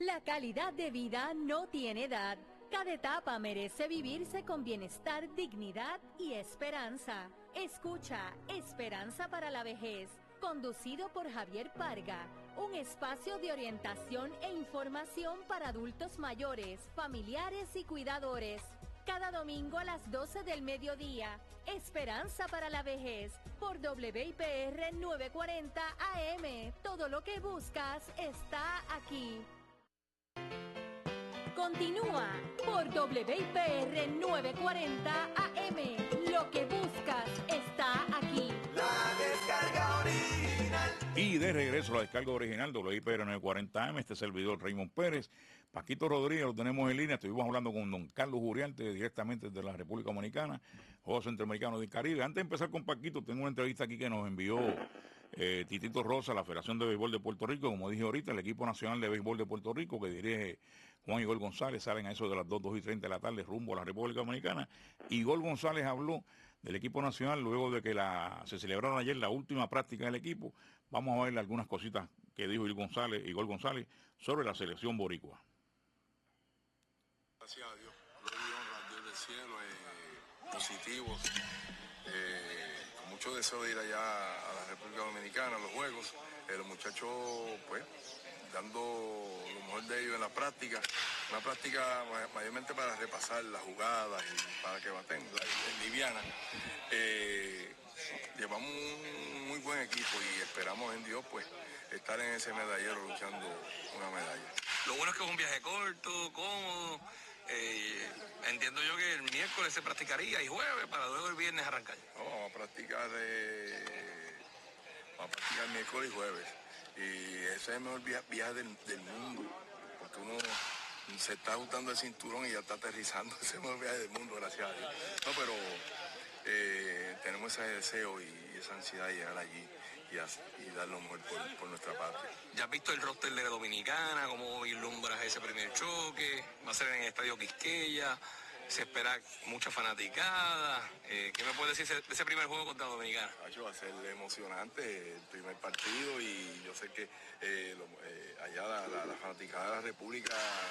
La calidad de vida no tiene edad. Cada etapa merece vivirse con bienestar, dignidad y esperanza. Escucha Esperanza para la Vejez, conducido por Javier Parga, un espacio de orientación e información para adultos mayores, familiares y cuidadores. Cada domingo a las 12 del mediodía, Esperanza para la Vejez, por WIPR 940 AM. Todo lo que buscas está aquí. Continúa por WIPR 940 AM. Lo que buscas está aquí. La descarga original. Y de regreso a la descarga original, WIPR 940 AM, este servidor Raymond Pérez. Paquito Rodríguez lo tenemos en línea. Estuvimos hablando con don Carlos Uriarte, directamente de la República Dominicana, Juegos Centroamericanos del Caribe. Antes de empezar con Paquito, tengo una entrevista aquí que nos envió Titito Rosa, la Federación de Béisbol de Puerto Rico. Como dije ahorita, el equipo nacional de béisbol de Puerto Rico, que dirige Juan Igor González, salen a eso de las 2:30 de la tarde rumbo a la República Dominicana. Igor González habló del equipo nacional luego de que se celebraron ayer la última práctica del equipo. Vamos a ver algunas cositas que dijo Igor González sobre la selección boricua. Gracias a Dios, gloria y honra al Dios del cielo, positivos, con mucho deseo de ir allá a la República Dominicana, a los Juegos, los muchachos pues dando lo mejor de ellos en la práctica, una práctica mayormente para repasar las jugadas y para que baten, liviana. Llevamos un muy buen equipo y esperamos en Dios pues estar en ese medallero luchando una medalla. Lo bueno es que es un viaje corto, cómodo. Entiendo yo que el miércoles se practicaría y jueves para luego el viernes arrancar. No, vamos a practicar miércoles y jueves. Y ese es el mejor viaje del mundo, porque uno se está ajustando el cinturón y ya está aterrizando. Ese es el mejor viaje del mundo, gracias a Dios. No, pero tenemos ese deseo y esa ansiedad de llegar allí y dar lo mejor por nuestra patria. ¿Ya has visto el roster de la Dominicana? ¿Cómo vislumbras ese primer choque? ¿Va a ser en el Estadio Quisqueya? ¿Se espera mucha fanaticada? ¿Qué me puedes decir de ese primer juego contra la Dominicana? Va a ser emocionante el primer partido y yo sé que allá la fanaticada de la República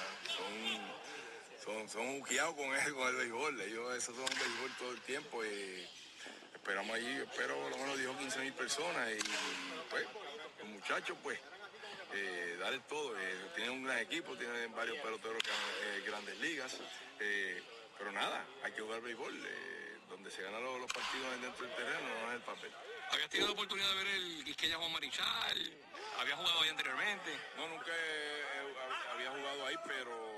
son jugueados con el béisbol. Ellos esos son béisbol todo el tiempo. Esperamos allí, espero por lo menos 15,000 personas y pues los muchachos pues dar todo. Tienen un gran equipo, tienen varios peloteros que grandes ligas, pero nada, hay que jugar béisbol. Donde se ganan los partidos dentro del terreno, no es el papel. ¿Habías tenido la oportunidad de ver el Quisqueya Juan Marichal? ¿Habías jugado ahí anteriormente? No, nunca había jugado ahí,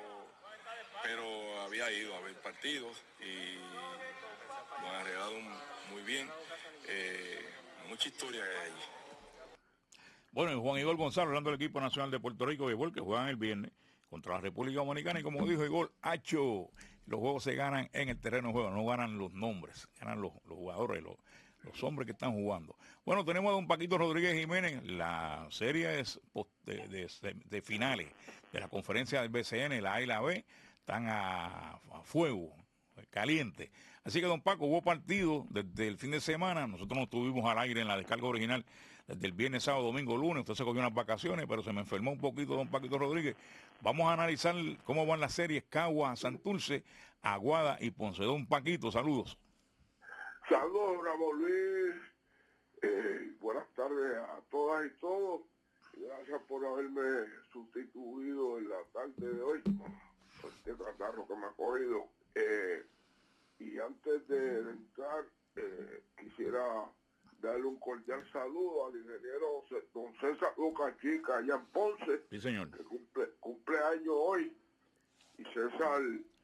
pero había ido a ver partidos y nos han arreglado muy bien. Mucha historia hay allí. Bueno, Juan Igor González, hablando del equipo nacional de Puerto Rico de béisbol, que juegan el viernes contra la República Dominicana, y como dijo Igor, los juegos se ganan en el terreno de juego, no ganan los nombres, ganan los jugadores, los hombres que están jugando. Bueno, tenemos a don Paquito Rodríguez Jiménez. La serie es de finales de la conferencia del BCN, la A y la B, están a fuego, caliente. Así que, don Paco, hubo partido desde el fin de semana. Nosotros no estuvimos al aire en la descarga original desde el viernes, sábado, domingo, lunes. Usted se cogió unas vacaciones, pero se me enfermó un poquito don Paquito Rodríguez. Vamos a analizar cómo van las series Cagua, Santurce, Aguada y Ponce. Don Paquito, saludos. Saludos, Bravo Luis. Buenas tardes a todas y todos. Gracias por haberme sustituido en la tarde de hoy por este catarro que me ha cogido. Y antes de entrar, quisiera darle un cordial saludo al ingeniero don César Lucas Chica allá en Ponce. Sí, señor. Que cumple año hoy. Y César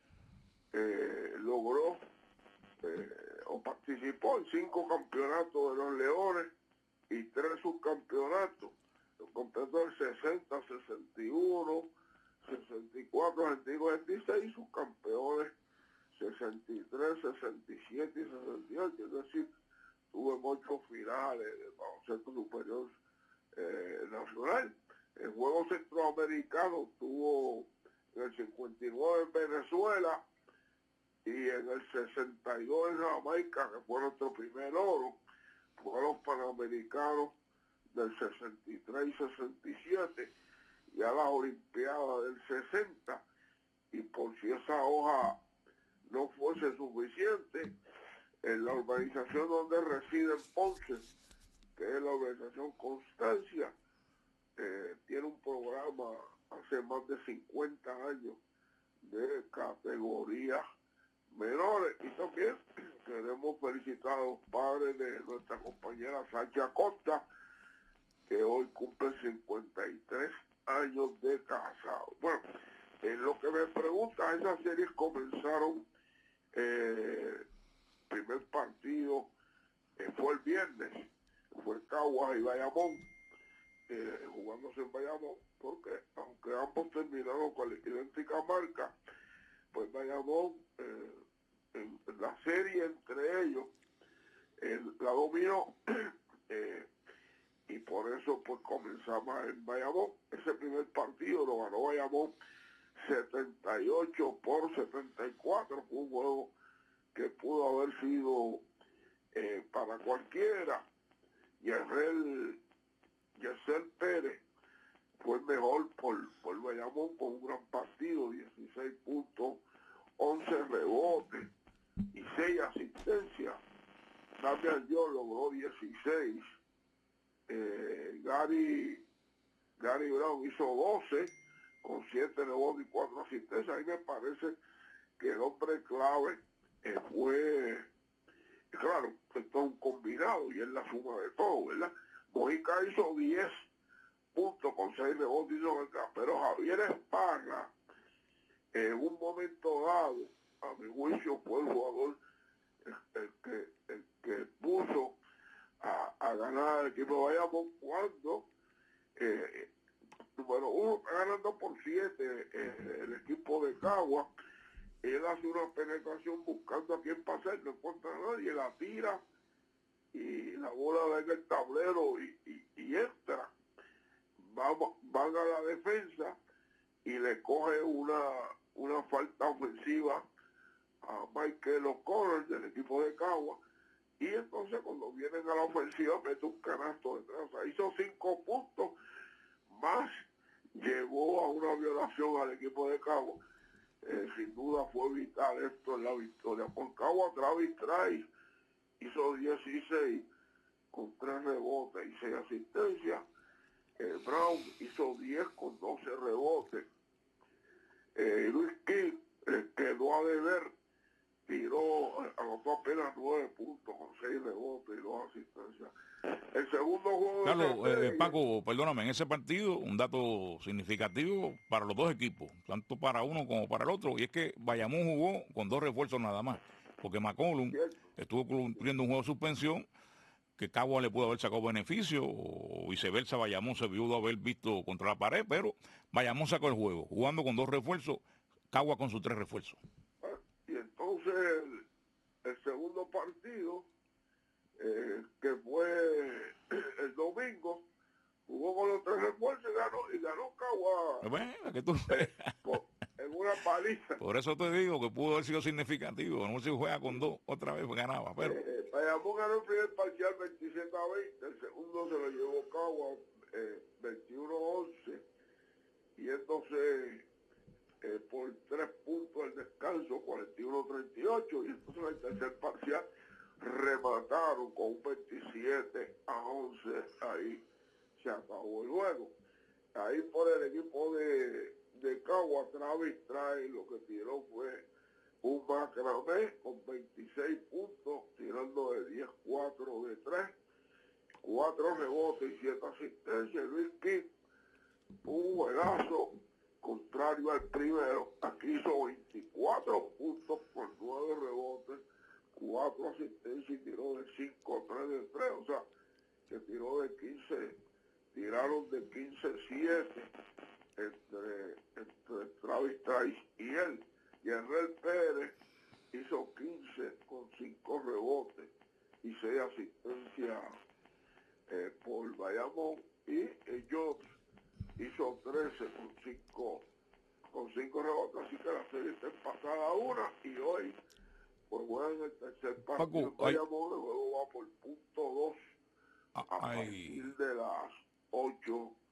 logró o participó en 5 campeonatos de los Leones y 3 subcampeonatos. Los campeonatos del 60, 61, 64, 65, 66 y subcampeones 63, 67 y 68. Es decir, tuvo 8 finales del baloncesto superior nacional. El juego centroamericano tuvo en el 59 en Venezuela y en el 62 en Jamaica, que fue nuestro primer oro. Fue a los Panamericanos del 63 y 67, y ya las Olimpiadas del 60, y por si esa hoja no fuese suficiente, en la organización donde reside en Ponce, que es la organización Constancia, tiene un programa hace más de 50 años de categorías menores. Y también queremos felicitar a los padres de nuestra compañera Sánchez Acosta, que hoy cumple 53 años de casado. Bueno, lo que me pregunta, esas series comenzaron, primer partido fue el viernes, fue Caguas y Bayamón, jugándose en Bayamón, porque aunque ambos terminaron con la idéntica marca, pues Bayamón, en la serie entre ellos, la dominó, y por eso pues comenzamos en Bayamón. Ese primer partido lo ganó Bayamón 78-74, fue un juego que pudo haber sido para cualquiera. Yesel Pérez fue mejor por Bayamón con un gran partido, 16 puntos, 11 rebotes y 6 asistencias. Damian John logró 16. Gary Brown hizo 12 con 7 rebotes y 4 asistencias. Ahí me parece que el hombre clave fue, claro, esto es un combinado y es la suma de todo, ¿verdad? Mojica hizo 10 puntos con 6 rebotes, pero Javier Esparra, en un momento dado, a mi juicio, fue el jugador el que puso a ganar al equipo de Bayamón cuando, número uno, ganando por 7 el equipo de Cagua. Él hace una penetración buscando a quién pasar, no encuentra a nadie, la tira y la bola da en el tablero y entra. Van a la defensa y le coge una falta ofensiva a Michael O'Connor del equipo de Cagua, y entonces cuando vienen a la ofensiva mete un canasto detrás, o sea, hizo 5 puntos más, llevó a una violación al equipo de Cagua. Sin duda fue vital esto en la victoria. Por Cagua, Travis Trice hizo 16 con 3 rebotes y 6 asistencias. Brown hizo 10 con 12 rebotes. Luis King quedó a deber, anotó apenas 9 puntos con 6 rebotes y 2 asistencias. El segundo juego Carlos, Paco, perdóname, en ese partido un dato significativo para los dos equipos, tanto para uno como para el otro, y es que Bayamón jugó con 2 refuerzos nada más, porque McCollum estuvo cumpliendo un juego de suspensión, que Cagua le pudo haber sacado beneficio, o viceversa, Bayamón se pudo haber visto contra la pared, pero Bayamón sacó el juego, jugando con 2 refuerzos, Cagua con sus 3 refuerzos. Y entonces el segundo partido, que fue el domingo, jugó con los 3 refuerzos y ganó Cagua. Bueno, que tú en una paliza. Por eso te digo que pudo haber sido significativo. No sé si juega con 2 otra vez, pues ganaba. Pero Bayamón ganó el primer parcial 27-20, el segundo se lo llevó Cagua 21-11, y entonces por 3 puntos el descanso, 41-38, y entonces en el tercer parcial remataron con un 27-11, ahí se acabó el juego. Ahí por el equipo de Cagua, Travis Trice lo que tiró fue un macramé con 26 puntos, tirando de 10, 4 de 3, 4 rebotes y 7 asistencias. Luis King, un juegazo, contrario al primero, aquí hizo 24 puntos con 9 rebotes, 4 asistencias y tiró de 5, 3 de 3, o sea, que tiró de 15, tiraron de 15-7 entre Travis Trice y él. Y Yesel Pérez hizo 15 con 5 rebotes y 6 asistencias por Bayamón, y Jobs hizo 13 con 5 rebotes, así que la serie está empatada a 1, y hoy pues juegan el tercer partido. Paco, Bayamón, el juego va por punto 2 a partir de las 8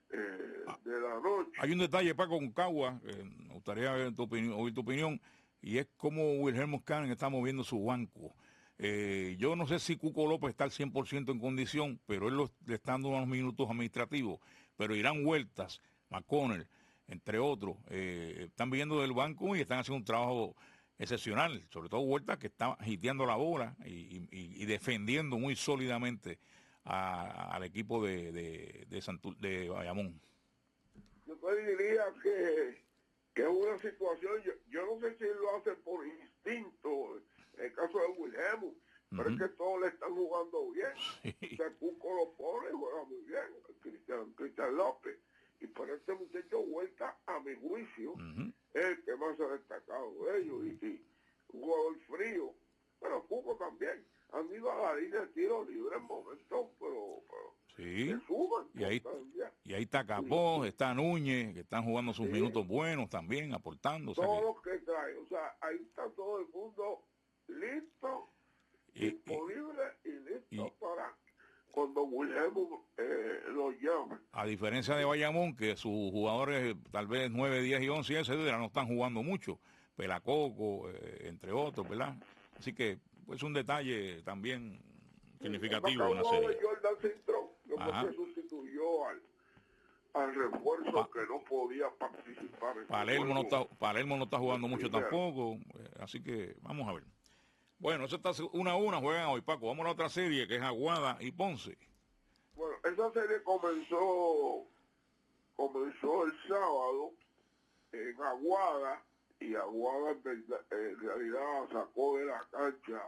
de la noche. Hay un detalle, Paco, con Cagua, me gustaría ver oír tu opinión, y es cómo Wilhelmo Scanning está moviendo su banco. Yo no sé si Cuco López está al 100% en condición, pero él le está dando unos minutos administrativos. Pero Irán Huertas, McConnell, entre otros, están viendo del banco y están haciendo un trabajo excepcional. Sobre todo Huertas, que está hiteando la bola y defendiendo muy sólidamente al equipo de Bayamón. Yo te diría que es una situación, yo no sé si lo hacen por instinto, en el caso de Wilhelmo, pero es que todos le están jugando bien. O sea, Cuco lo pone y juega muy bien, Cristian López. Y por este muchacho Huerta, a mi juicio, es el que más ha destacado de ellos. Y un jugador frío. Pero Cuco también. Han ido a la línea de tiro libre en momentos, pero sí. que suban. Y ahí está Capó, está Núñez, que están jugando sus minutos buenos también, aportando. Todos los que trae. O sea, ahí está todo el mundo listo, disponible y listo para cuando Wilhelmo lo llame. A diferencia de Bayamón, que sus jugadores tal vez 9, 10 y 11 etcétera, no están jugando mucho. Pelacoco, entre otros, ¿verdad? Así que es un detalle también significativo en la serie. Jordan Cintrón, que sustituyó al refuerzo que no podía participar. Palermo no está jugando mucho tampoco, así que vamos a ver. Bueno, eso está 1-1, juegan hoy, Paco. Vamos a la otra serie, que es Aguada y Ponce. Bueno, esa serie comenzó el sábado en Aguada, y Aguada en realidad sacó de la cancha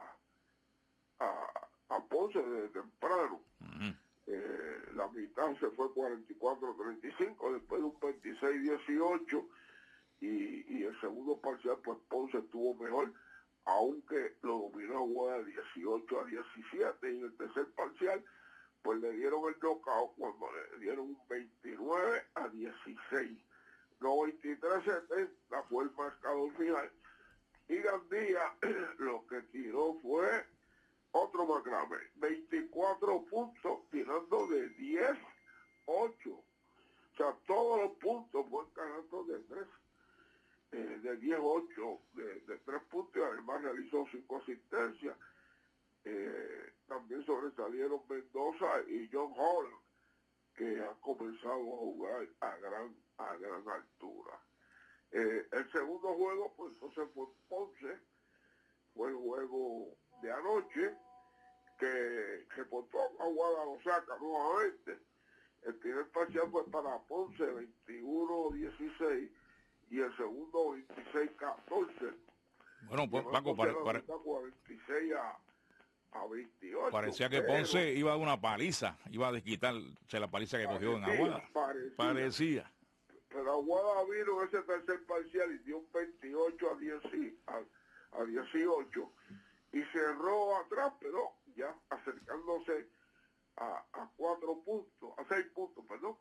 a Ponce desde temprano. La mitad se fue 44-35, después de un 26-18, y el segundo parcial, pues Ponce estuvo mejor, aunque lo dominó Aguada 18-17, y en el tercer parcial, pues le dieron el knockout cuando le dieron un 29-16. No, 23-70 fue el marcador final, y Gandía lo que tiró fue otro macrame, 24 puntos tirando de 10-8. O sea, todos los puntos fueron canastos de 3, de 10-8, de 3 puntos, y además realizó 5 asistencias. También sobresalieron Mendoza y John Holland, que han comenzado a jugar a gran altura. El segundo juego, pues entonces fue Ponce, fue el juego de anoche, que reportó Aguada lo saca nuevamente. El primer parcial fue para Ponce 21-16 y el segundo 26-14. Bueno, pues Paco, 46 a 28. Parecía que Ponce iba a dar una paliza, iba a desquitarse la paliza que cogió en Aguada. Parecía. Pero Aguada vino ese tercer parcial y dio un 28 a 18 y cerró atrás, pero ya acercándose a 4 puntos, a 6 puntos, perdón,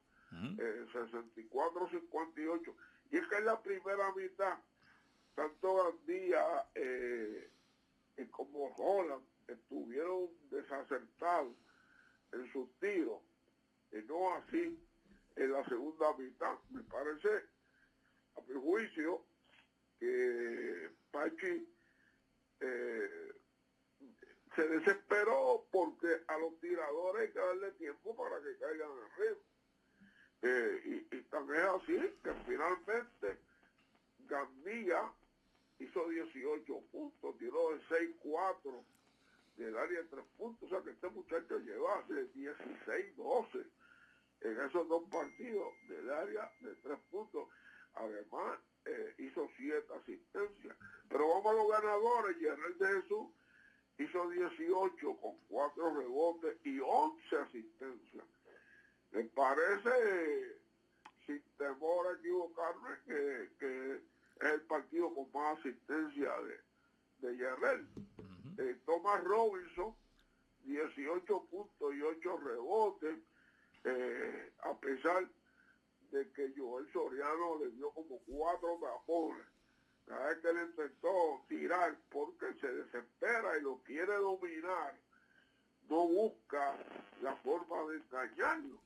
64-58. Y es que en la primera mitad, tanto Gandía como Holland estuvieron desacertados en sus tiros, y no así en la segunda mitad. Me parece, a mi juicio, que Pachi se desesperó porque a los tiradores hay que darle tiempo para que caigan arriba. Y también es así que finalmente Gandía hizo 18 puntos, tiró de 6-4 del área de 3 puntos, o sea que este muchacho lleva de 16-12 en esos 2 partidos del área de 3 puntos. Además, hizo 7 asistencias. Pero vamos a los ganadores. Yerrel de Jesús hizo 18 con 4 rebotes y 11 asistencias. Me parece, sin temor a equivocarme, que es el partido con más asistencia de Yerrel. Thomas Robinson, 18 puntos y 8 rebotes, a pesar de que Joel Soriano le dio como 4 tapones cada vez que le intentó tirar, porque se desespera y lo quiere dominar, no busca la forma de engañarlo.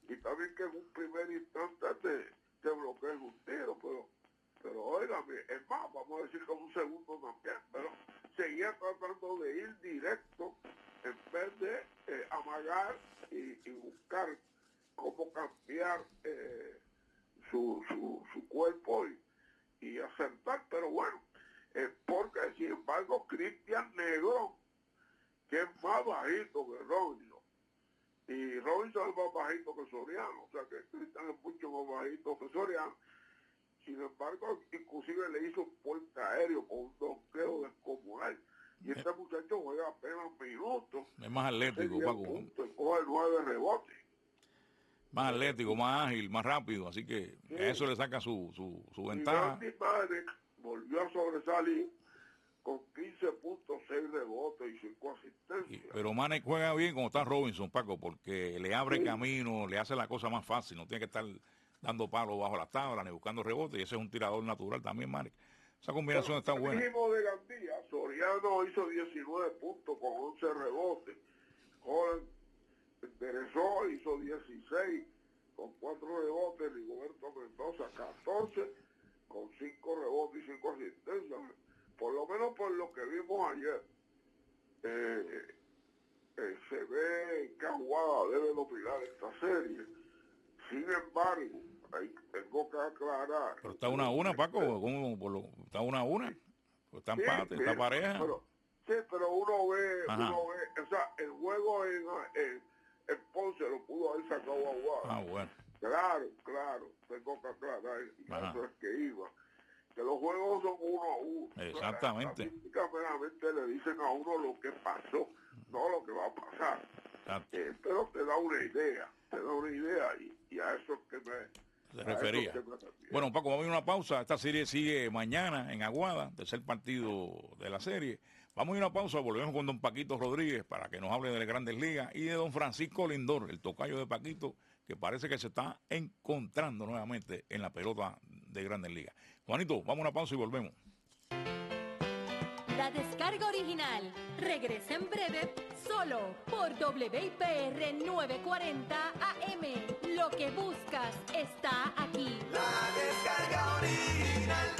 y también que en un primer instante te bloqueen un tiro, pero óigame, es más, vamos a decir que un segundo también, pero seguía tratando de ir directo en vez de amagar y buscar cómo cambiar su cuerpo y acertar, pero bueno, porque sin embargo Cristian Negro, que es más bajito que Robinson, y Robinson es más bajito que Soriano, o sea que Cristian es mucho más bajito que Soriano. Sin embargo, inclusive le hizo un puente aéreo con un donqueo descomunal. Y este muchacho juega apenas minutos. Es más atlético, Paco. Puntos, coge 9 rebotes. Más atlético, más ágil, más rápido. Así que sí, a eso le saca su ventaja. Y Madre volvió a sobresalir con 15.6 rebotes y 5 asistencias. Pero Manek juega bien como está Robinson, Paco, porque le abre camino, le hace la cosa más fácil. No tiene que estar dando palos bajo las tablas ni buscando rebotes, y ese es un tirador natural también, Manek. Esa combinación está buena. El de Gandía, Soriano hizo 19 puntos con 11 rebotes. Holland enderezó, hizo 16 con 4 rebotes. Rigoberto Mendoza 14 con 5 rebotes y 5 asistencias. Por lo menos por lo que vimos ayer, se ve que Aguada debe dominar esta serie. Sin embargo, ahí tengo que aclarar. Pero está 1-1, Paco, está 1-1, está empate, está pareja. Pero uno ve, o sea, el juego en Ponce lo pudo haber sacado Aguada. Bueno. Claro, tengo que aclarar, y eso es que iba. Que los juegos son 1-1. Exactamente. Meramente le dicen a uno lo que pasó, no lo que va a pasar. Pero te da una idea, y a eso es que se refería. Bueno, Paco, vamos a ir a una pausa. Esta serie sigue mañana en Aguada, tercer partido de la serie. Vamos a ir a una pausa, volvemos con don Paquito Rodríguez para que nos hable de las Grandes Ligas y de don Francisco Lindor, el tocayo de Paquito, que parece que se está encontrando nuevamente en la pelota de Grandes Ligas. Juanito, vamos a una pausa y volvemos. La descarga original regresa en breve solo por WIPR 940 AM. Lo que buscas está aquí. La descarga original.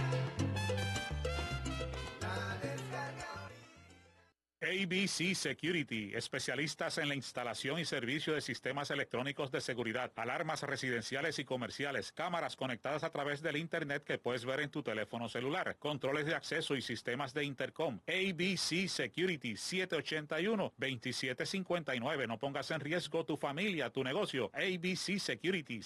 La descarga original. ABC Security, especialistas en la instalación y servicio de sistemas electrónicos de seguridad, alarmas residenciales y comerciales, cámaras conectadas a través del internet que puedes ver en tu teléfono celular, controles de acceso y sistemas de intercom. ABC Security, 781-2759. No pongas en riesgo tu familia, tu negocio. ABC Security,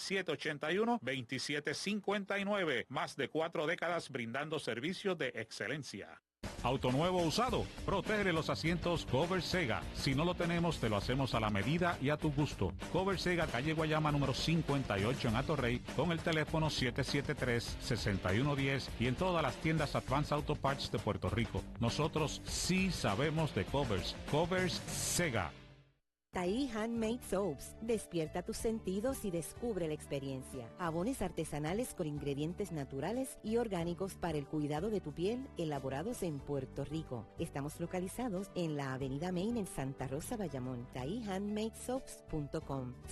781-2759. Más de 4 décadas brindando servicios de excelencia. Auto nuevo o usado, protege los asientos Cover Sega. Si no lo tenemos, te lo hacemos a la medida y a tu gusto. Cover Sega, calle Guayama número 58 en Atorrey, con el teléfono 773-6110 y en todas las tiendas Advance Auto Parts de Puerto Rico. Nosotros sí sabemos de covers. Covers Sega. Tahí Handmade Soaps. Despierta tus sentidos y descubre la experiencia. Jabones artesanales con ingredientes naturales y orgánicos para el cuidado de tu piel, elaborados en Puerto Rico. Estamos localizados en la Avenida Main en Santa Rosa, Bayamón. TahíHandmadeSoaps.com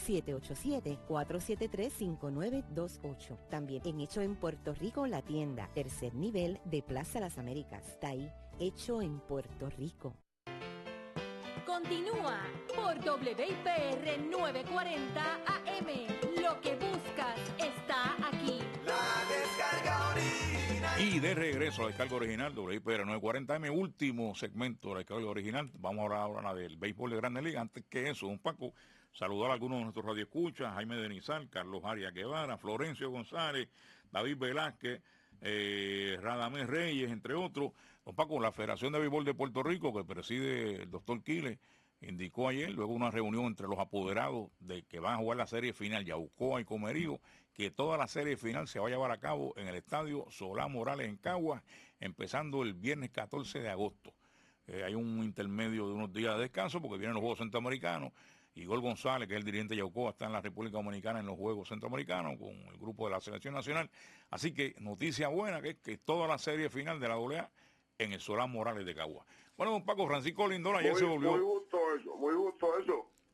787-473-5928. También en Hecho en Puerto Rico, la tienda, tercer nivel de Plaza Las Américas. Tahí, hecho en Puerto Rico. Continúa por WIPR 940 AM. Lo que buscas está aquí. La descarga original. Y de regreso a la descarga original, WIPR 940 AM, último segmento de la descarga original. Vamos ahora a hablar del béisbol de Grandes Ligas. Antes que eso, don Paco, saludar a algunos de nuestros radioescuchas: Jaime Denizal, Carlos Arias Guevara, Florencio González, David Velázquez, Radamés Reyes, entre otros. Don Paco, la Federación de Béisbol de Puerto Rico, que preside el doctor Quiles, indicó ayer, luego una reunión entre los apoderados de que van a jugar la serie final, Yabucoa y Comerío, que toda la serie final se va a llevar a cabo en el estadio Solá Morales en Caguas, empezando el viernes 14 de agosto. Hay un intermedio de unos días de descanso porque vienen los Juegos Centroamericanos. Igor González, que es el dirigente de Yabucoa, está en la República Dominicana en los Juegos Centroamericanos con el grupo de la Selección Nacional. Así que noticia buena, que es que toda la serie final de la AA en el Solá Morales de Caguas. Bueno, don Paco, Francisco Lindor ayer se volvió. Muy justo eso.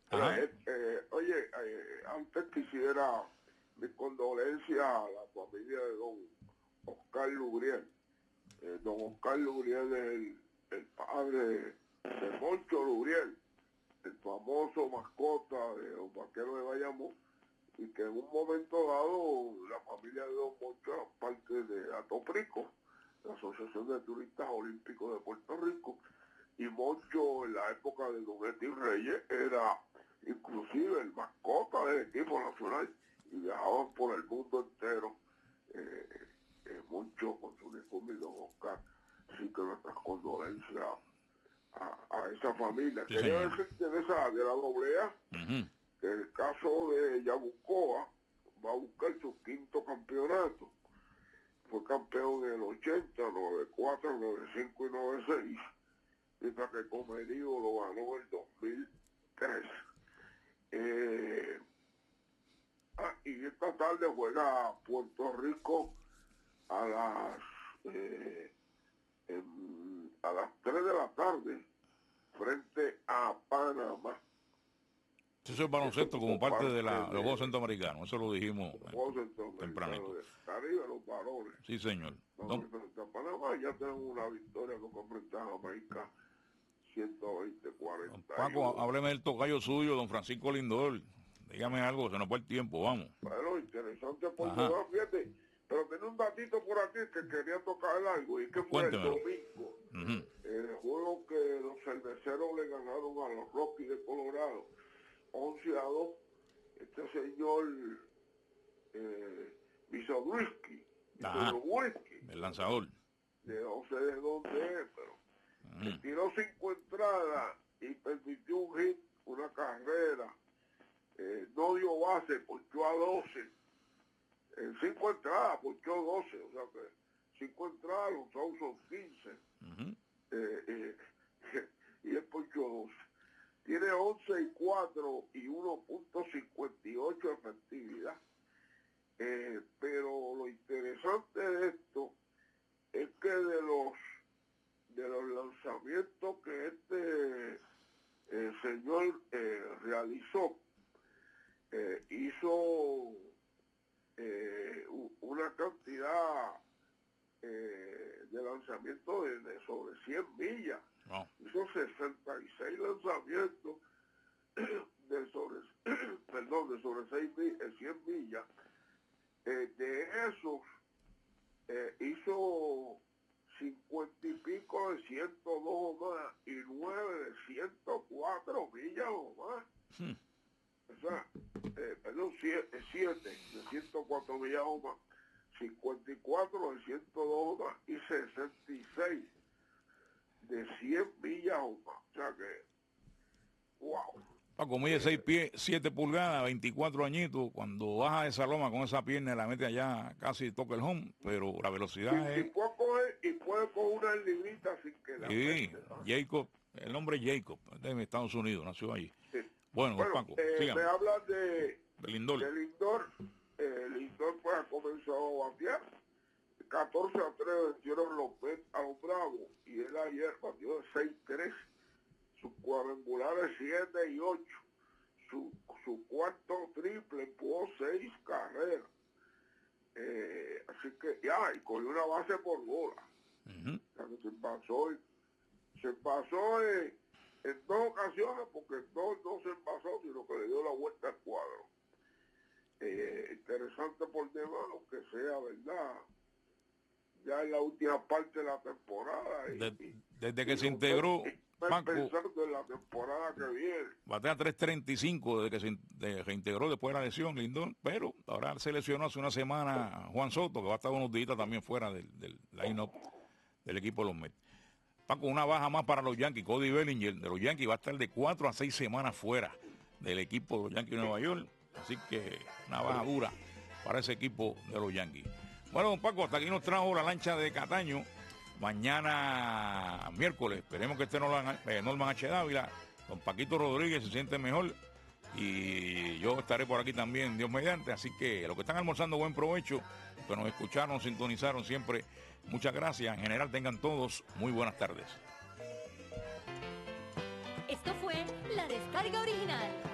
Antes quisiera mi condolencia a la familia de don Oscar Lubriel. Don Oscar Lubriel es el padre de Moncho Lubriel, el famoso mascota de los vaqueros de Bayamón, y que en un momento dado la familia de don Moncho era parte de Atoprico, la Asociación de Turistas Olímpicos de Puerto Rico, y Moncho en la época de don Eti Reyes era inclusive el mascota del equipo nacional y viajaban por el mundo entero. Moncho con su uniforme y don Oscar, así que nuestras condolencias a esa familia. Sí, Quería señor. decir que de la AA, que el caso de Yabucoa va a buscar su quinto campeonato. Fue campeón en el 80, 94, 95 y 96, mientras que Comerío lo ganó en el 2003. Y esta tarde juega Puerto Rico a las 3 de la tarde frente a Panamá. Eso es baloncesto como parte de los Juegos Centroamericanos, eso lo dijimos tempranito. Arriba los varones. Sí, señor. Vamos frente a Panamá, ya tenemos una victoria con frente a Jamaica, 120-40. Paco, hábleme del tocayo suyo, don Francisco Lindor. Dígame algo, se nos fue el tiempo, vamos. Bueno, interesante por demás, fíjate, pero tenía un datito por aquí que quería tocar algo, y que fue Cuéntemelo. el domingo, el juego que los cerveceros le ganaron a los Rockies de Colorado, 11-2, este señor Wisodowski, el lanzador. de no sé de dónde es, pero le tiró 5 entradas y permitió un hit, una carrera, no dio base, ponchó a 12, en 5 entradas ponchó 12, o sea que 5 entradas, los outs son 15, y él ponchó 12. Tiene 11-4 y 1.58 efectividad. Pero lo interesante de esto es que de los lanzamientos que este señor realizó, hizo una cantidad de lanzamientos de sobre 100 millas. No. Hizo 66 lanzamientos de sobre 100 millas. De esos hizo 50 y pico de 102 o más y 9 de 104 millas o más. O sea, 7 de 104 millas o más, 54 de 102 o más y 66 de 100 millas o más. O sea que, wow. Paco mide 6 pies, 7 pulgadas, 24 añitos. Cuando baja de esa loma con esa pierna la mete allá, casi toca el home, pero la velocidad es... Y puede coger una librita sin que la Sí, mete, ¿no? Jacob, el nombre es Jacob, de Estados Unidos, nació allí. Sí. Bueno, Paco, me sígame. hablan de Lindor. Lindor. Lindor pues ha comenzado a batear. 14-3 vencieron los Mets a los Bravos y él ayer batió de 6-3. Sus cuadrangulares 7 y 8. Su cuarto triple empujó 6 carreras. Así que y cogió una base por bola. O sea, que se pasó en 2 ocasiones, porque en 2 no se pasó, sino que le dio la vuelta al cuadro. Interesante por demás, lo que sea, ¿verdad? Ya en la última parte de la temporada. Desde que se integró, Paco, pensando en la temporada que viene. batea 3.35 desde que se reintegró después de la lesión, Lindor, pero ahora se lesionó hace una semana Juan Soto, que va a estar unos días también fuera del line-up del equipo de los Mets. Paco, una baja más para los Yankees. Cody Bellinger de los Yankees va a estar de 4 a 6 semanas fuera del equipo de los Yankees de Nueva York. Así que una baja dura para ese equipo de los Yankees. Bueno, don Paco, hasta aquí nos trajo la lancha de Cataño. Mañana, miércoles, esperemos que esté Norman H. Dávila. Don Paquito Rodríguez se siente mejor. Y yo estaré por aquí también, Dios mediante. Así que los que están almorzando, buen provecho. Los que nos escucharon, sintonizaron siempre, muchas gracias. En general, tengan todos muy buenas tardes. Esto fue La Descarga Original.